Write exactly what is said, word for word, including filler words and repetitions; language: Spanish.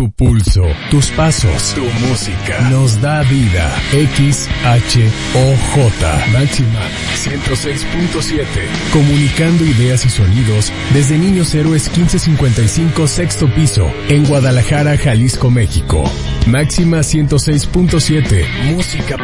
Tu pulso, tus pasos, tu música nos da vida. X H O J Máxima ciento seis punto siete. Comunicando ideas y sonidos desde Niños Héroes quince cincuenta y cinco sexto piso en Guadalajara, Jalisco, México. Máxima ciento seis punto siete. Música